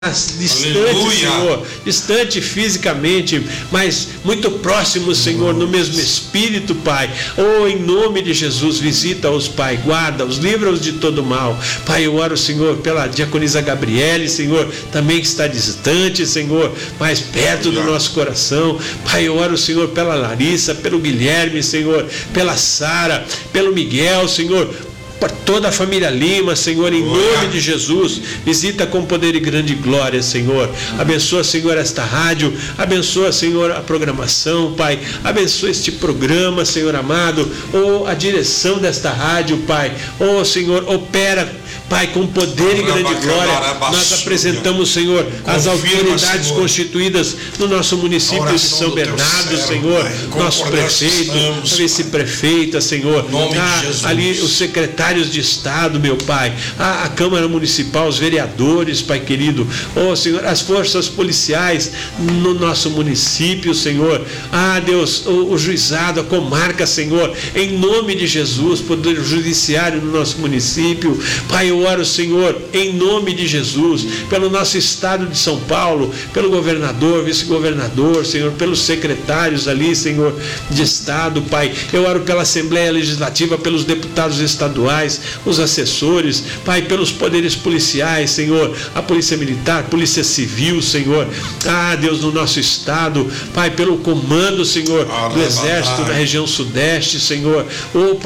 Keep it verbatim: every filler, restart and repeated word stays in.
distante, Aleluia. Senhor, distante fisicamente, mas muito próximo, Senhor, no mesmo Espírito, Pai. Oh, em nome de Jesus, visita-os, Pai, guarda-os, livra-os de todo mal. Pai, eu oro, Senhor, pela diaconisa Gabriele, Senhor, também que está distante, Senhor, mais perto do nosso coração. Pai, eu oro, Senhor, pela Larissa, pelo Guilherme, Senhor, pela Sara, pelo Miguel, Senhor, por toda a família Lima, Senhor, em nome de Jesus, visita com poder e grande glória, Senhor. Abençoa, Senhor, esta rádio, abençoa, Senhor, a programação, Pai, abençoa este programa, Senhor amado, ou a direção desta rádio, Pai, oh, Senhor, opera, Pai, com poder e grande glória. Nós apresentamos, Senhor, as autoridades constituídas no nosso município de São Bernardo, Senhor, nosso prefeito, a vice-prefeita, Senhor, ali os secretários de Estado, meu Pai, a, a Câmara Municipal, os vereadores, Pai querido, oh, Senhor, as forças policiais no nosso município, Senhor, ah, Deus, o, o juizado, a comarca, Senhor, em nome de Jesus, poder judiciário no nosso município, Pai, eu oro, Senhor, em nome de Jesus, pelo nosso estado de São Paulo, pelo governador, vice-governador, Senhor, pelos secretários ali, Senhor, de Estado, Pai, eu oro pela Assembleia Legislativa, pelos deputados estaduais, os assessores, Pai, pelos poderes policiais, Senhor, a Polícia Militar, Polícia Civil, Senhor, ah, Deus, no nosso estado, Pai, pelo comando, Senhor, do Exército na região Sudeste, Senhor, oh,